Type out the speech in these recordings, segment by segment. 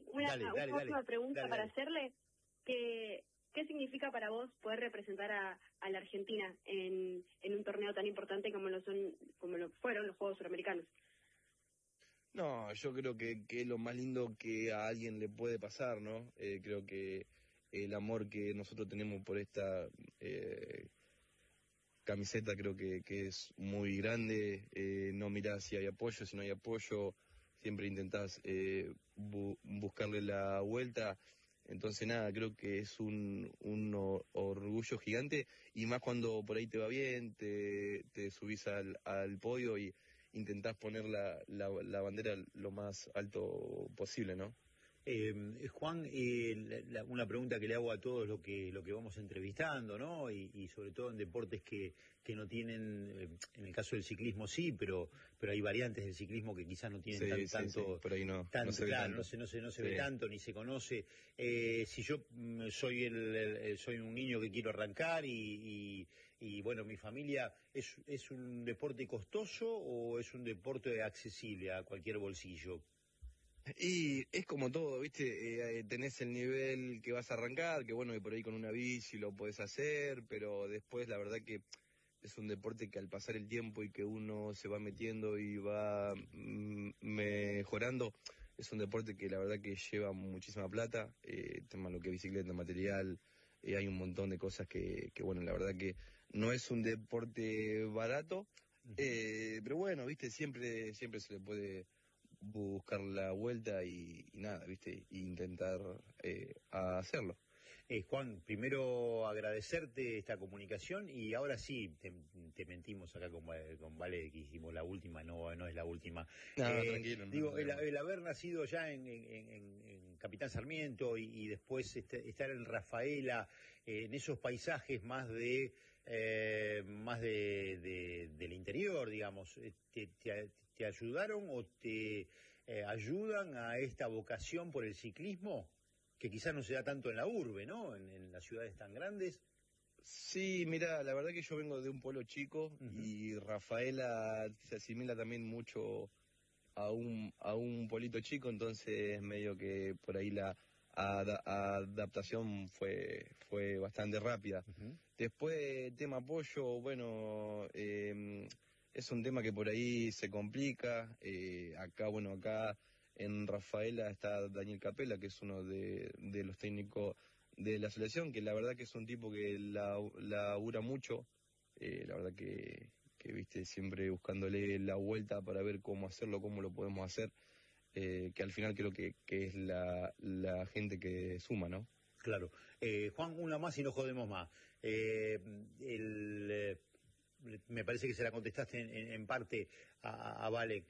Una última pregunta para dale. hacerle. ¿Qué significa para vos poder representar a la Argentina en un torneo tan importante como lo fueron los Juegos Suramericanos? No, yo creo que es lo más lindo que a alguien le puede pasar, ¿no? Creo que el amor que nosotros tenemos por esta camiseta creo que es muy grande. No mirás si hay apoyo, si no hay apoyo, siempre intentás buscarle la vuelta. Entonces nada, creo que es un orgullo gigante, y más cuando por ahí te va bien, te subís al podio y intentás poner la bandera lo más alto posible, ¿no? Juan, una pregunta que le hago a todos lo que vamos entrevistando, ¿no? Y sobre todo en deportes que no tienen, en el caso del ciclismo sí, pero hay variantes del ciclismo que quizás no tienen tanto, por ahí no se ve claro, tanto. no se ve tanto ni se conoce. Si yo soy un niño que quiero arrancar y bueno, mi familia, ¿es un deporte costoso o es un deporte accesible a cualquier bolsillo? Y es como todo, ¿viste? Tenés el nivel que vas a arrancar, que bueno, que por ahí con una bici lo podés hacer, pero después la verdad que es un deporte que al pasar el tiempo y que uno se va metiendo y va mejorando, es un deporte que la verdad que lleva muchísima plata, tema lo que es bicicleta, material, hay un montón de cosas que bueno, la verdad que no es un deporte barato, pero bueno, ¿viste? Siempre se le puede buscar la vuelta y nada, ¿viste? E intentar hacerlo. Juan, primero agradecerte esta comunicación y ahora sí, te mentimos acá con Vale, que hicimos la última, no es la última. No, tranquilo. Digo, el haber nacido ya en Capitán Sarmiento y después estar en Rafaela, en esos paisajes más del interior, digamos, ¿te ayudaron o te ayudan a esta vocación por el ciclismo? Que quizás no se da tanto en la urbe, ¿no? En las ciudades tan grandes. Sí, mira, la verdad que yo vengo de un pueblo chico y Rafaela se asimila también mucho a un pueblito chico, entonces medio que por ahí la adaptación fue bastante rápida. Después, tema apoyo, bueno, es un tema que por ahí se complica. Acá en Rafaela está Daniel Capela, que es uno de los técnicos de la selección, que la verdad que es un tipo que labura mucho, la verdad que viste, siempre buscándole la vuelta para ver cómo hacerlo, cómo lo podemos hacer, que al final creo que es la gente que suma, ¿no? Claro. Juan, una más y no jodemos más. Me parece que se la contestaste en parte a Vale.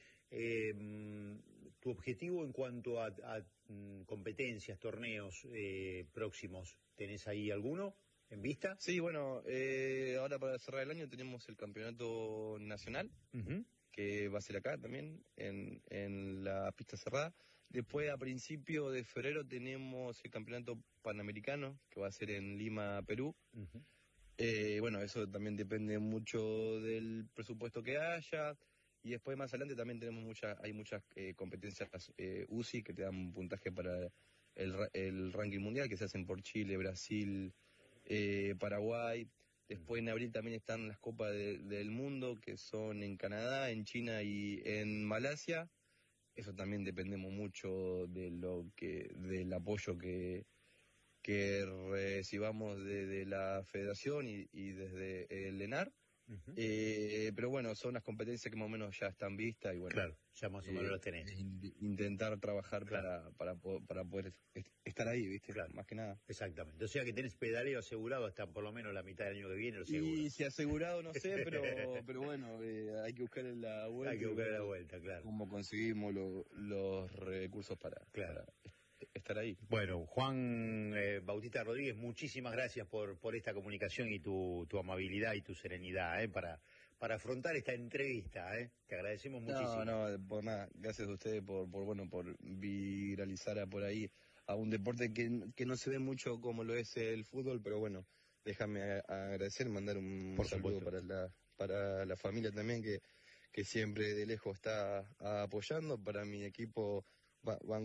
Tu objetivo en cuanto a competencias, torneos próximos, ¿tenés ahí alguno en vista? Sí, bueno, ahora para cerrar el año tenemos el campeonato nacional, que va a ser acá también, en la pista cerrada. Después, a principio de febrero, tenemos el campeonato panamericano, que va a ser en Lima, Perú. Bueno, eso también depende mucho del presupuesto que haya. Y después más adelante también hay muchas competencias UCI que te dan puntaje para el ranking mundial, que se hacen por Chile, Brasil, Paraguay. Después en abril también están las Copas del Mundo, que son en Canadá, en China y en Malasia. Eso también dependemos mucho del apoyo que recibamos de la federación y desde el ENAR. Pero bueno, son las competencias que más o menos ya están vistas y bueno. Claro, ya más o menos las tenés. Intentar trabajar para poder estar ahí, ¿viste? Claro. Más que nada. Exactamente. O sea que tenés pedaleo asegurado hasta por lo menos la mitad del año que viene, lo seguro. Y si asegurado no sé, pero bueno, hay que buscar la vuelta. Hay que buscar la vuelta, claro. Cómo conseguimos los recursos para estar ahí. Bueno, Juan Bautista Rodríguez, muchísimas gracias por esta comunicación y tu amabilidad y tu serenidad para afrontar esta entrevista. Te agradecemos muchísimo. No, por nada. Gracias a ustedes por viralizar por ahí a un deporte que no se ve mucho como lo es el fútbol, pero bueno, déjame agradecer, mandar un saludo para la familia también que siempre de lejos está apoyando, para mi equipo.